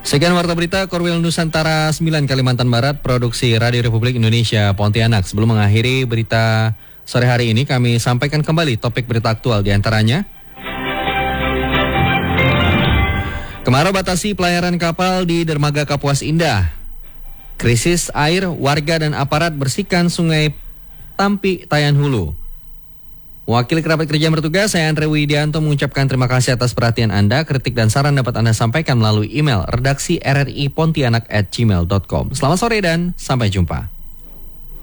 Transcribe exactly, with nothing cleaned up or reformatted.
Sekian Warta Berita Korwil Nusantara sembilan Kalimantan Barat, produksi Radio Republik Indonesia Pontianak. Sebelum mengakhiri berita sore hari ini, kami sampaikan kembali topik berita aktual di antaranya. Kemarau batasi pelayaran kapal di dermaga Kapuas Indah. Krisis air, warga dan aparat bersihkan sungai Tampi, Tayan Hulu. Wakil Kerabat Kerja bertugas, saya Andre Widianto mengucapkan terima kasih atas perhatian Anda. Kritik dan saran dapat Anda sampaikan melalui email redaksi r r i pontianak at gmail dot com. Selamat sore dan sampai jumpa.